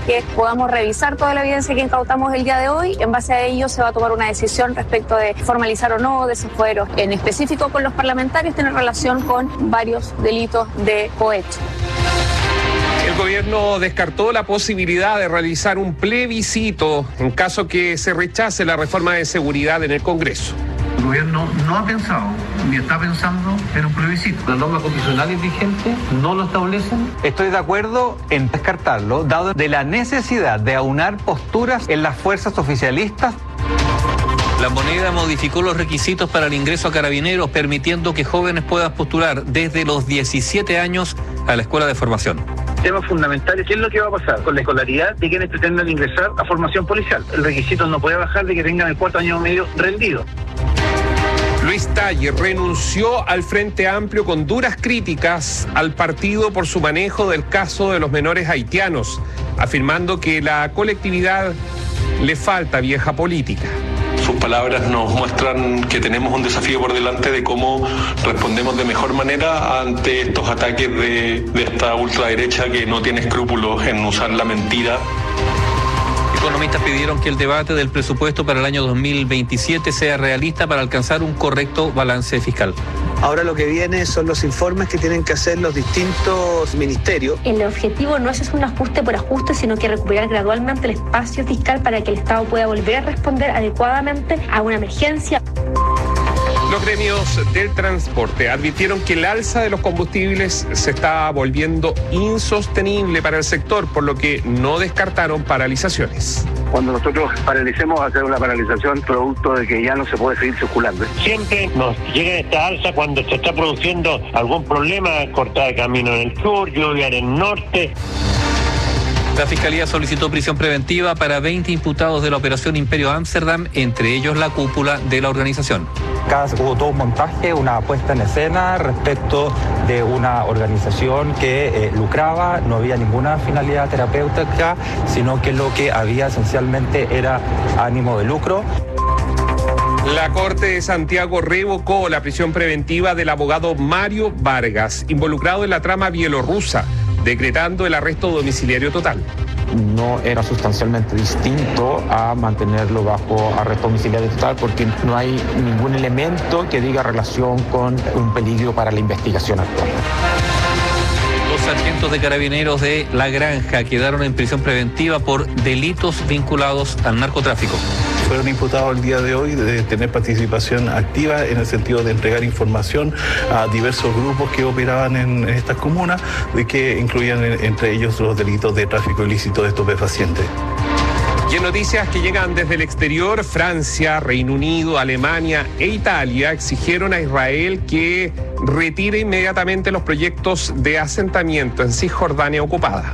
que podamos revisar toda la evidencia que incautamos el día de hoy. En base a ello se va a tomar una decisión respecto de formalizar o no desafueros. En específico con los parlamentarios tiene relación con varios delitos de cohecho. El gobierno descartó la posibilidad de realizar un plebiscito en caso que se rechace la reforma de seguridad en el Congreso. El gobierno no ha pensado ni está pensando en un plebiscito. Las normas constitucionales vigentes no lo establecen. Estoy de acuerdo en descartarlo, dado de la necesidad de aunar posturas en las fuerzas oficialistas. La Moneda modificó los requisitos para el ingreso a Carabineros, permitiendo que jóvenes puedan postular desde los 17 años a la escuela de formación. Temas fundamentales, ¿qué es lo que va a pasar con la escolaridad de quienes pretenden ingresar a formación policial? El requisito no puede bajar de que tengan el cuarto año medio rendido. Luis Tagle renunció al Frente Amplio con duras críticas al partido por su manejo del caso de los menores haitianos, afirmando que la colectividad le falta vieja política. Sus palabras nos muestran que tenemos un desafío por delante de cómo respondemos de mejor manera ante estos ataques de esta ultraderecha que no tiene escrúpulos en usar la mentira. Economistas pidieron que el debate del presupuesto para el año 2027 sea realista para alcanzar un correcto balance fiscal. Ahora lo que viene son los informes que tienen que hacer los distintos ministerios. El objetivo no es un ajuste por ajuste, sino que recuperar gradualmente el espacio fiscal para que el Estado pueda volver a responder adecuadamente a una emergencia. Los gremios del transporte advirtieron que el alza de los combustibles se está volviendo insostenible para el sector, por lo que no descartaron paralizaciones. Cuando nosotros paralicemos, va a ser una paralización producto de que ya no se puede seguir circulando. Siempre nos llega esta alza cuando se está produciendo algún problema, cortada de camino en el sur, lluvia en el norte. La Fiscalía solicitó prisión preventiva para 20 imputados de la operación Imperio Amsterdam, entre ellos la cúpula de la organización. Hubo todo un montaje, una puesta en escena respecto de una organización que lucraba, no había ninguna finalidad terapéutica, sino que lo que había esencialmente era ánimo de lucro. La Corte de Santiago revocó la prisión preventiva del abogado Mario Vargas, involucrado en la trama bielorrusa, decretando el arresto domiciliario total. No era sustancialmente distinto a mantenerlo bajo arresto domiciliario total porque no hay ningún elemento que diga relación con un peligro para la investigación actual. Los sargentos de Carabineros de La Granja quedaron en prisión preventiva por delitos vinculados al narcotráfico. Fueron imputados el día de hoy de tener participación activa en el sentido de entregar información a diversos grupos que operaban en estas comunas, de que incluían entre ellos los delitos de tráfico ilícito de estupefacientes. Y en noticias que llegan desde el exterior, Francia, Reino Unido, Alemania e Italia exigieron a Israel que retire inmediatamente los proyectos de asentamiento en Cisjordania ocupada.